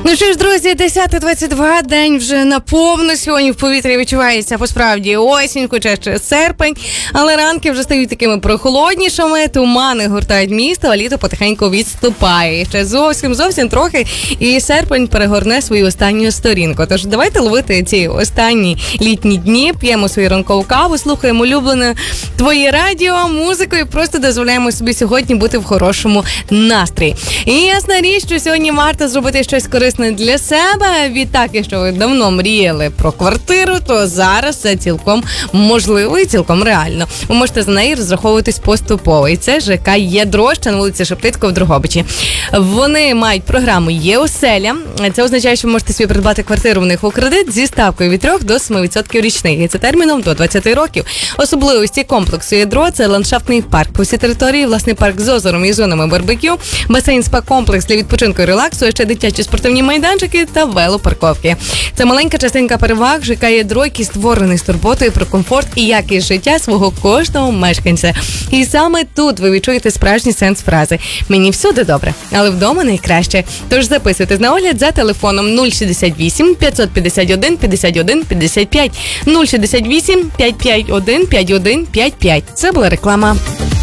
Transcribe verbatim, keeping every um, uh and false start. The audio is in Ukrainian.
Ну що ж, друзі, десяте двадцять два, день вже наповну. Сьогодні в повітрі відчувається по-справді осінь, хоча ще серпень, але ранки вже стають такими прохолоднішими, тумани гуртають місто, а літо потихеньку відступає. Ще зовсім, зовсім трохи, і серпень перегорне свою останню сторінку. Тож давайте ловити ці останні літні дні, п'ємо свою ранкову каву, слухаємо улюблене твоє радіо, музику і просто дозволяємо собі сьогодні бути в хорошому настрої. І ясна річ, що сьогодні варто зробити щось корисне для себе. Відтак, якщо ви давно мріяли про квартиру, то зараз це цілком можливо і цілком реально. Ви можете за неї розраховуватись поступово. І це ЖК «Ядро», що на вулиці Шептицького в Дрогобичі. Вони мають програму «Є-оселя». Це означає, що ви можете собі придбати квартиру в них у кредит зі ставкою від трьох до семи відсотків річних. І це терміном до двадцяти років. Особливості комплексу «Ядро» – це ландшафтний парк по всій території, власний парк з озером і зонами барбекю, басейн спа-комплекс для відпочинку і релаксу, а ще дитячі спортивні майданчики та велопарковки. Це маленька частинка переваг ЖК «Ядро», який створений з турботою про комфорт і якість життя свого кожного мешканця. І саме тут ви відчуєте справжній сенс фрази «Мені всюди добре, але вдома найкраще». Тож записуйтесь на огляд за телефоном нуль шістдесят вісім п'ятсот п'ятдесят один п'ятдесят один п'ятдесят п'ять нуль шістдесят вісім п'ятсот п'ятдесят один п'ятдесят один п'ятдесят п'ять. Це була реклама.